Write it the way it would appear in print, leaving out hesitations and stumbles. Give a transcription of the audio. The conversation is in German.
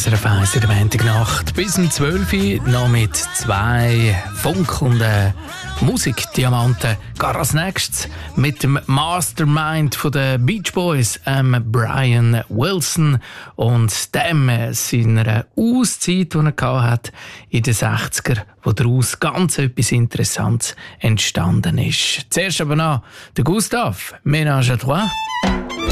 SRF 1 in der Montagnacht bis um 12 Uhr noch mit 2 funkelnden Musikdiamanten. Gar als nächstes mit dem Mastermind von den Beach Boys, Brian Wilson, und dem seiner Auszeit, die er hatte in den 60er, wo daraus ganz etwas Interessantes entstanden ist. Zuerst aber noch der Gustav, Ménage à Trois.